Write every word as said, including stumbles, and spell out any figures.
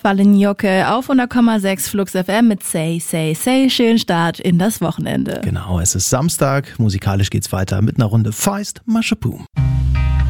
Valinjoke auf hundert Komma sechs Flux F M mit Say, Say, Say. Schönen Start in das Wochenende. Genau, es ist Samstag. Musikalisch geht's weiter mit einer Runde Feist Maschepum.